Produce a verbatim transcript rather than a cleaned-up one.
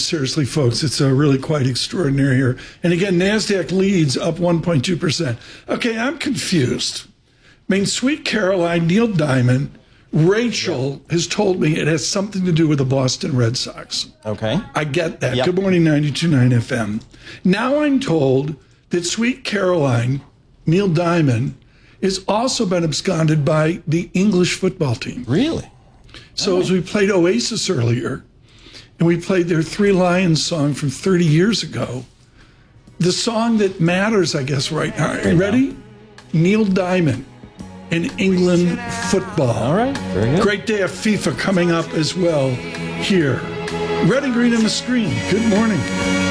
seriously, folks, it's uh, really quite extraordinary here. And again, NASDAQ leads up one point two percent. Okay, I'm confused. I mean, Sweet Caroline, Neil Diamond, Rachel yeah. has told me it has something to do with the Boston Red Sox. Okay. I get that. Yep. Good morning, ninety-two point nine F M. Now I'm told that Sweet Caroline, Neil Diamond, has also been absconded by the English football team. Really? So as we played Oasis earlier, and we played their Three Lions song from thirty years ago, the song that matters, I guess, right now. Are you ready? Neil Diamond in England football. All right. Very good. Great day of FIFA coming up as well here. Red and green on the screen. Good morning.